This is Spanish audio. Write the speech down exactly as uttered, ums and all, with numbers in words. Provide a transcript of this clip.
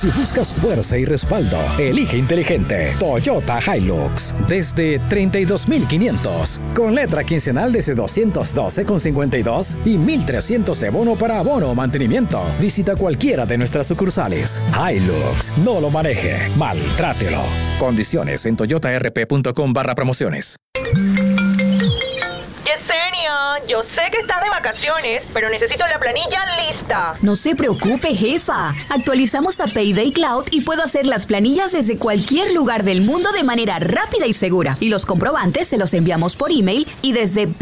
Si buscas fuerza y respaldo, elige inteligente. Toyota Hilux. Desde treinta y dos mil quinientos. Con letra quincenal desde doscientos doce con cincuenta y dos y mil trescientos de bono para abono o mantenimiento. Visita cualquiera de nuestras sucursales. Hilux. No lo maneje. Maltrátelo. Condiciones en toyotarp.com barra promociones. Yo sé que estás de vacaciones, pero necesito la planilla lista. No se preocupe, jefa. Actualizamos a Payday Cloud y puedo hacer las planillas desde cualquier lugar del mundo de manera rápida y segura. Y los comprobantes se los enviamos por email y desde